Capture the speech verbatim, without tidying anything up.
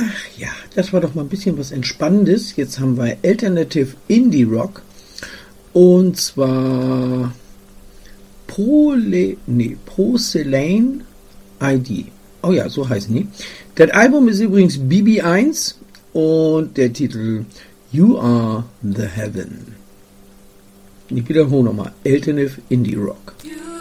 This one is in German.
Ach ja, das war doch mal ein bisschen was Entspannendes. Jetzt haben wir Alternative Indie Rock. Und zwar Prole, nee, Porcelain I D. Oh ja, so heißen die. Das Album ist übrigens B B eins und der Titel You Are the Heaven. Ich wiederhole nochmal. Alternative Indie Rock. You